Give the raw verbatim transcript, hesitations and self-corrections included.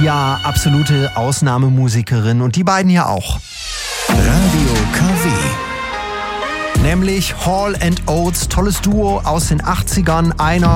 Ja, absolute Ausnahmemusikerin und die beiden hier auch. Radio K W. Nämlich Hall and Oates, tolles Duo aus den achtzigern. Einer